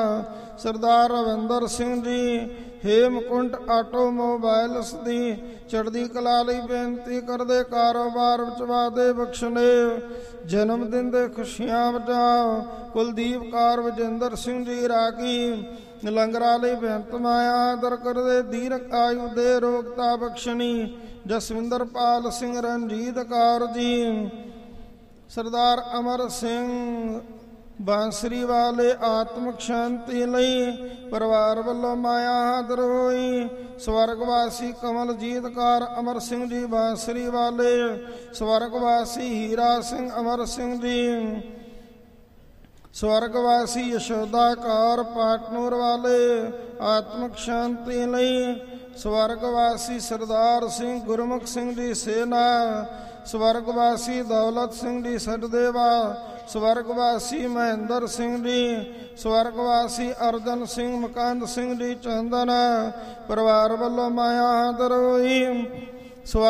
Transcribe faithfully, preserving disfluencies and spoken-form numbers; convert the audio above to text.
ਸਰਦਾਰ Ravinder Singh ji Hemkunt automobiles ਦੀ ਚੜ੍ਹਦੀ ਕਲਾ ਲਈ ਬੇਨਤੀ ਕਰਦੇ, ਕਾਰੋਬਾਰ ਵਿੱਚ ਵਾਧੇ ਬਖਸ਼ਣੇ, ਜਨਮ ਦਿਨ ਦੇ ਖੁਸ਼ੀਆਂ ਵਜਾਓ। ਕੁਲਦੀਪ ਕੌਰ ਵਿਜੇਂਦਰ ਸਿੰਘ ਜੀ ਰਾਗੀ ਲੰਗਰਾਂ ਲਈ ਬੇਨਤ ਮਾਇਆ ਆਦਰ ਕਰਦੇ, ਦੀਰਘ ਆਯੂ ਦੇ ਰੋਗਤਾ ਬਖਸ਼ਣੀ। ਜਸਵਿੰਦਰ ਪਾਲ ਸਿੰਘ ਰਣਜੀਤ ਕੌਰ ਜੀ ਸਰਦਾਰ ਅਮਰ ਸਿੰਘ ਬਾਂਸਰੀ ਵਾਲੇ ਆਤਮਿਕ ਸ਼ਾਂਤੀ ਲਈ ਪਰਿਵਾਰ ਵੱਲੋਂ ਮਾਇਆ ਆਦਰ ਹੋਈ। ਸਵਰਗਵਾਸੀ ਕਮਲਜੀਤ ਕੌਰ ਅਮਰ ਸਿੰਘ ਜੀ ਬਾਂਸਰੀ ਵਾਲੇ, ਸਵਰਗਵਾਸੀ ਹੀਰਾ ਸਿੰਘ ਅਮਰ ਸਿੰਘ ਜੀ, ਸਵਰਗਵਾਸੀ ਯਸ਼ੋਦਾ ਕੌਰ ਪਾਟਨੂਰ ਵਾਲੇ ਆਤਮਿਕ ਸ਼ਾਂਤੀ ਲਈ। ਸਵਰਗਵਾਸੀ ਸਰਦਾਰ ਸਿੰਘ ਗੁਰਮੁਖ ਸਿੰਘ ਜੀ ਸੇਨਾ, ਸਵਰਗਵਾਸੀ ਦੌਲਤ ਸਿੰਘ ਜੀ ਸਚਦੇਵਾ, ਸਵਰਗਵਾਸੀ ਮਹਿੰਦਰ ਸਿੰਘ ਜੀ, ਸਵਰਗਵਾਸੀ ਅਰਜਨ ਸਿੰਘ ਮੁਕੰਦ ਸਿੰਘ ਜੀ ਚੰਦਨ। ਪਰਿਵਾਰ ਵੱਲੋਂ ਮਾਇਆ ਆਦਰ ਹੋਈ।